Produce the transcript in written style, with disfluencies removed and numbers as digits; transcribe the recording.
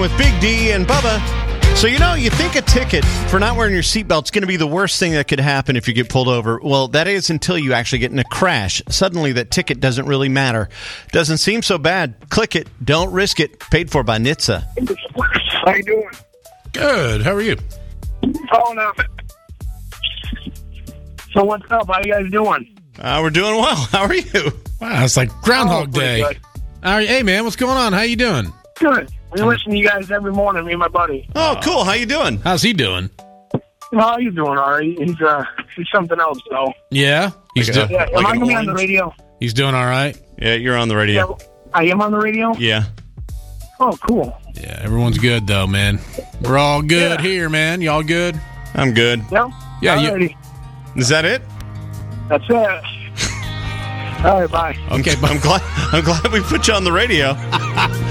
With Big D and Bubba. So, you think a ticket for not wearing your seatbelt is going to be the worst thing that could happen if you get pulled over. Well, that is until you actually get in a crash. Suddenly, that ticket doesn't really matter. Doesn't seem so bad. Click it. Don't risk it. Paid for by NHTSA. How you doing? Good. How are you? Oh, no. So what's up? How you guys doing? We're doing well. How are you? Wow, it's like Groundhog Day. Good. Hey, man, what's going on? How you doing? Good. We listen to you guys every morning, me and my buddy. Oh, cool. How you doing? How's he doing? Well, he's doing all right. He's something else, though. Yeah? He's Like Yeah, am I going to be on the orange? radio? He's doing all right? Yeah, you're on the radio. Yeah, I am on the radio? Yeah. Oh, cool. Yeah, everyone's good, though, man. We're all good here, man. Y'all good? I'm good. Yeah? Yeah, you- Alrighty. Is that it? That's it. All right, bye. Okay, I'm glad we put you on the radio.